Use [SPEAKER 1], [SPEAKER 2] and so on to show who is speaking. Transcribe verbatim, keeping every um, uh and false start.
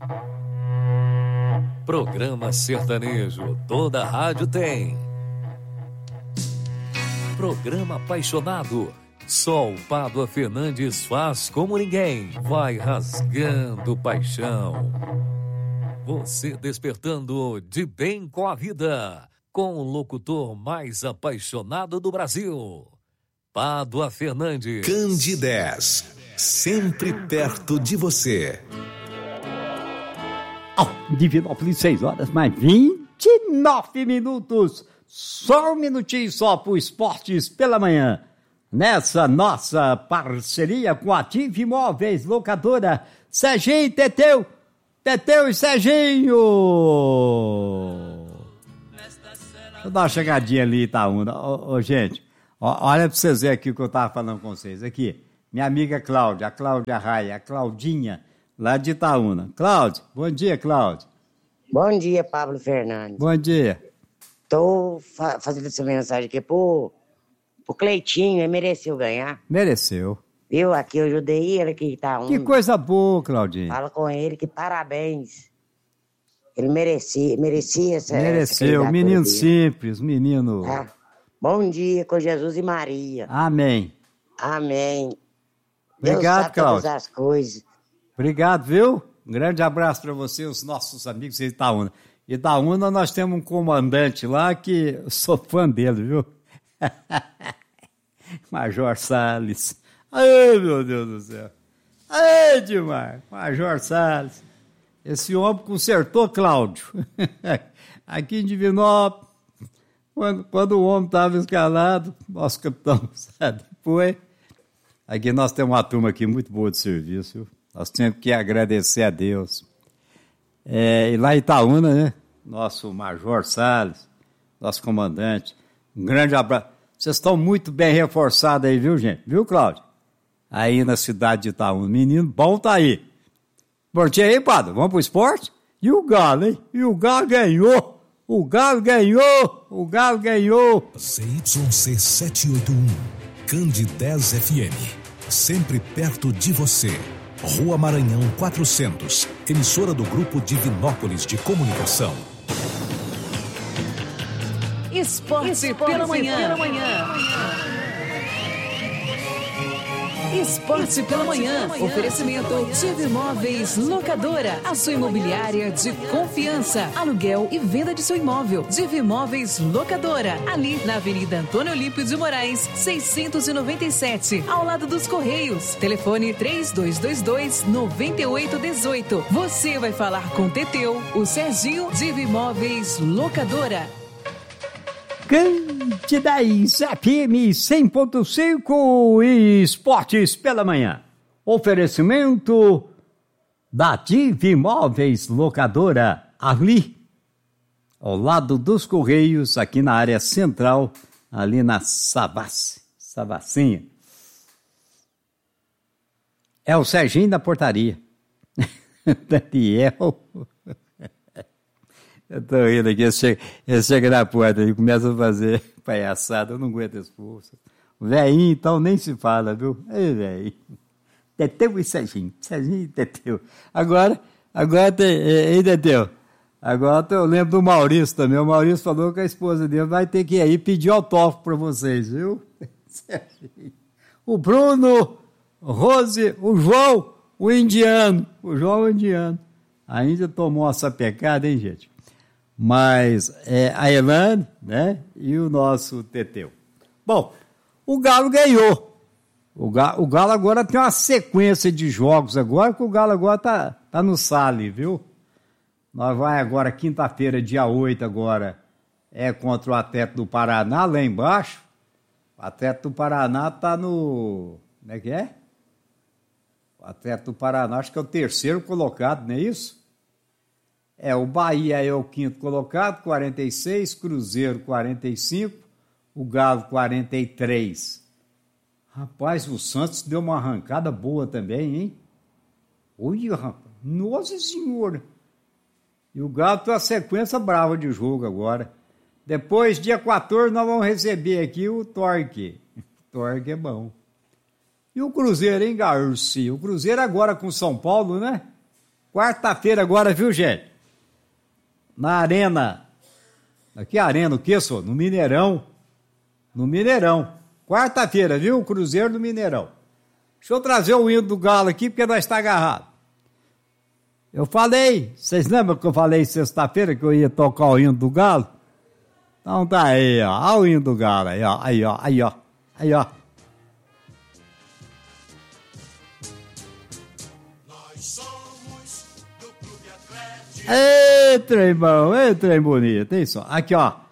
[SPEAKER 1] Programa sertanejo, toda rádio tem. Programa apaixonado, só o Pádua Fernandes faz como ninguém. Vai rasgando paixão. Você despertando de bem com a vida, com o locutor mais apaixonado do Brasil, Pádua Fernandes.
[SPEAKER 2] Candidez, sempre perto de você.
[SPEAKER 3] Oh, Divinópolis, seis horas mais vinte e nove minutos. Só um minutinho só pro Esportes pela Manhã. Nessa nossa parceria com a Ativa Imóveis Locadora, Serginho, Teteu, Teteu e Serginho. Deixa eu dar uma chegadinha ali, Itaúna. Ô, ô, gente, ó, olha pra vocês verem aqui o que eu tava falando com vocês. Aqui, minha amiga Cláudia, a Cláudia Raia, a Claudinha, lá de Itaúna. Cláudia, bom dia, Cláudia.
[SPEAKER 4] Bom dia, Pablo Fernandes.
[SPEAKER 3] Bom dia.
[SPEAKER 4] Tô fa- fazendo essa mensagem aqui pro, pro Cleitinho, ele mereceu ganhar.
[SPEAKER 3] Mereceu.
[SPEAKER 4] Viu? Aqui eu ajudei ele, que tá um.
[SPEAKER 3] Que coisa boa, Claudinha.
[SPEAKER 4] Fala com ele que parabéns. Ele merecia, merecia essa.
[SPEAKER 3] Mereceu,
[SPEAKER 4] essa
[SPEAKER 3] menino
[SPEAKER 4] dele.
[SPEAKER 3] simples, menino.
[SPEAKER 4] Tá? Bom dia com Jesus e Maria.
[SPEAKER 3] Amém.
[SPEAKER 4] Amém.
[SPEAKER 3] Obrigado,
[SPEAKER 4] Deus sabe todas
[SPEAKER 3] Cláudio.
[SPEAKER 4] as coisas.
[SPEAKER 3] Obrigado, viu? Um grande abraço para você e os nossos amigos de Itaúna. Itaúna, nós temos um comandante lá que eu sou fã dele, viu? Major Salles. Ai, meu Deus do céu. Ai, demais. Major Salles. Esse homem consertou Cláudio. Aqui em Divinópolis, quando, quando o homem estava escalado, nosso capitão sabe, foi. Aqui nós temos uma turma aqui muito boa de serviço, viu? Nós temos que agradecer a Deus. É, e lá em Itaúna, né? Nosso Major Salles, nosso comandante, um grande abraço. Vocês estão muito bem reforçados aí, viu, gente? Viu, Cláudio? Aí na cidade de Itaúna. Menino bom tá aí. Esporte aí, Padre? Vamos pro esporte? E o Galo, hein? E o Galo ganhou! O Galo ganhou! O Galo ganhou!
[SPEAKER 2] C Y C setecentos e oitenta e um, Candidez F M, sempre perto de você. Rua Maranhão quatrocentos, emissora do Grupo Divinópolis de Comunicação.
[SPEAKER 5] Esporte, Esporte pela manhã. Pela manhã. Esporte pela manhã. Oferecimento Divinóveis Locadora. A sua imobiliária de confiança. Aluguel e venda de seu imóvel. Divinóveis Locadora. Ali na Avenida Antônio Olímpio de Moraes, seiscentos e noventa e sete. Ao lado dos Correios. Telefone três dois dois dois, nove oito um oito. Você vai falar com Teteu, o Serginho. Divinóveis Locadora.
[SPEAKER 3] Candidez F M cem ponto cinco e Esportes pela Manhã. Oferecimento da Divimóveis Locadora, ali, ao lado dos Correios, aqui na área central, ali na Savassi, Savassinha. É o Serginho da portaria. Daniel. Eu tô rindo aqui, ele chega, ele chega na porta e começa a fazer palhaçada, eu não aguento esse força. O velhinho, então, nem se fala, viu? Ei, velhinho. Teteu e Serginho, Serginho e Teteu. Agora, agora tem, ei, Teteu, agora eu lembro do Maurício também, o Maurício falou que a esposa dele vai ter que ir aí pedir autógrafo para vocês, viu? Serginho. O Bruno, o Rose, o João, o indiano, o João o indiano. Ainda tomou essa pecada, hein, gente? Mas é, a Elane, né, e o nosso Teteu. Bom, o Galo ganhou. O Galo, o Galo agora tem uma sequência de jogos agora, que o Galo agora tá, tá no Sale, viu? Nós vai agora, quinta-feira, dia oito agora, é contra o Atlético do Paraná, lá embaixo. O Atlético do Paraná tá no... Como é que é? O Atlético do Paraná, acho que é o terceiro colocado, não é isso? É, o Bahia é o quinto colocado, quarenta e seis, Cruzeiro quarenta e cinco, o Galo quarenta e três. Rapaz, o Santos deu uma arrancada boa também, hein? Olha, rapaz, nossa senhora! E o Galo tem uma sequência brava de jogo agora. Depois, dia quatorze, nós vamos receber aqui o Torque. O Torque é bom. E o Cruzeiro, hein, Garcia? O Cruzeiro agora com São Paulo, né? Quarta-feira agora, viu, gente? Na Arena. Aqui Arena, o que, só? No Mineirão. No Mineirão. Quarta-feira, viu? Cruzeiro do Mineirão. Deixa eu trazer o hino do Galo aqui, porque nós está agarrado. Eu falei, vocês lembram que eu falei sexta-feira que eu ia tocar o hino do Galo? Então tá aí, ó. Olha o hino do Galo aí, ó. Aí, ó. Aí, ó. Aí, ó. Ei, trem bom, ei, trem bonito, tem só. Aqui, ó.